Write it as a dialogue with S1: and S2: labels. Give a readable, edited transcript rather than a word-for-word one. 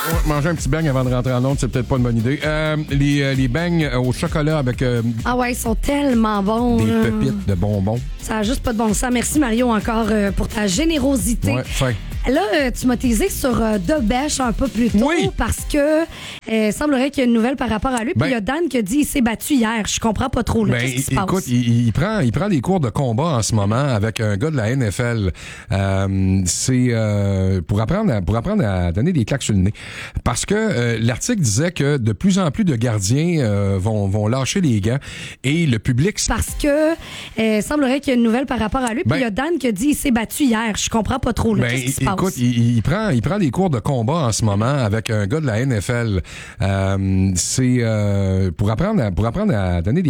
S1: Manger un petit beigne avant de rentrer en onde, c'est peut-être pas une bonne idée. Les beignes au chocolat avec
S2: Ah ouais, ils sont tellement bons.
S1: des pépites de bonbons.
S2: Ça a juste pas de bon sens. Merci Mario encore pour ta générosité.
S1: Ouais, fin.
S2: Là, tu m'as teasé sur De Bèche un peu plus tôt
S1: Oui.
S2: parce que semblerait qu'il y a une nouvelle par rapport à lui. Puis il y a Dan qui a dit qu'il s'est battu hier. Je comprends pas trop. Là. Qu'est-ce qui se passe?
S1: Écoute, il prend des cours de combat en ce moment avec un gars de la NFL. C'est pour apprendre à donner des claques sur le nez. Parce que l'article disait que de plus en plus de gardiens vont lâcher les gants et le public...
S2: Parce que semblerait qu'il y a une nouvelle par rapport à lui. Puis il y a Dan qui a dit qu'il s'est battu hier. Je comprends pas trop. Là. Qu'est-ce qui se passe?
S1: Écoute, il prend des cours de combat en ce moment avec un gars de la NFL. C'est pour apprendre à donner des